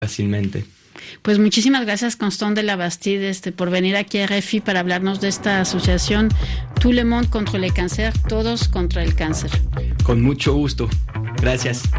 fácilmente. Pues muchísimas gracias, Constant de la Bastide, por venir aquí a RFI para hablarnos de esta asociación Tout le monde contre le cancer, todos contra el cáncer. Con mucho gusto. Gracias.